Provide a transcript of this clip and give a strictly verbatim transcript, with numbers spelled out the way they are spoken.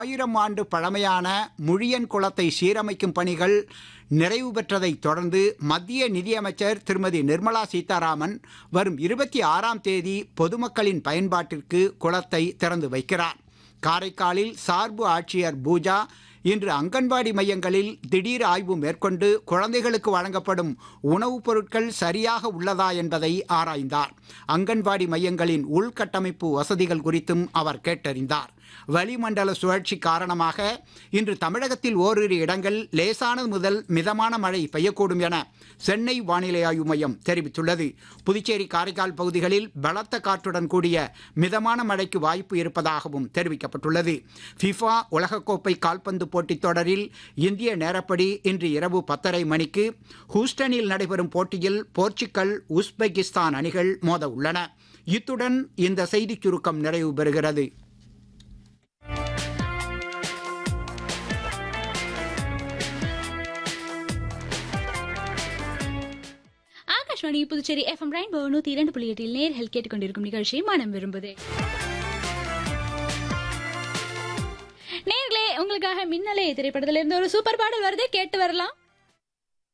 ஆயிரம் ஆண்டு பழமையான முழியன் குளத்தை சீரமைக்கும் பணிகள் நிறைவு பெற்றதைத் தொடர்ந்து மத்திய நிதியமைச்சர் திருமதி நிர்மலா சீதாராமன் வரும் இருபத்தி ஆறாம் தேதி பொதுமக்களின் பயன்பாட்டிற்கு குளத்தை திறந்து வைக்கிறார். காரைக்காலில் சார்பு ஆட்சியர் பூஜா இன்று அங்கன்வாடி மையங்களில் திடீர் ஆய்வு மேற்கொண்டு குழந்தைகளுக்கு வழங்கப்படும் உணவுப் பொருட்கள் சரியாக உள்ளதா என்பதை ஆராய்ந்தார். அங்கன்வாடி மையங்களின் உள்கட்டமைப்பு வசதிகள் குறித்தும் அவர் கேட்டறிந்தார். வளிமண்டல சுழற்சி காரணமாக இன்று தமிழகத்தில் ஓரிரு இடங்கள் லேசானது முதல் மிதமான மழை பெய்யக்கூடும் என சென்னை வானிலை ஆய்வு மையம் தெரிவித்துள்ளது. புதுச்சேரி, காரைக்கால் பகுதிகளில் பலத்த காற்றுடன் கூடிய மிதமான மழைக்கு வாய்ப்பு இருப்பதாகவும் தெரிவிக்கப்பட்டுள்ளது. ஃபிஃபா உலகக்கோப்பை கால்பந்து போட்டித் தொடரில் இந்திய நேரப்படி இன்று இரவு பத்தரை மணிக்கு ஹூஸ்டனில் நடைபெறும் போட்டியில் போர்ச்சுகல், உஸ்பெகிஸ்தான் அணிகள் மோத உள்ளன. இத்துடன் இந்த செய்திச் சுருக்கம் நிறைவு பெறுகிறது. ஆகாஷ்வாணி புதுச்சேரி எஃப்எம் ரெயின்போ நூத்தி இரண்டு புள்ளி எட்டில் நேர்கள் கேட்டுக்கொண்டிருக்கும் நிகழ்ச்சி மனம் விரும்புது. நேர்களே, உங்களுக்காக மின்னலே திரைப்படத்திலிருந்து ஒரு சூப்பர் பாடல் வருது, கேட்டு வரலாம்.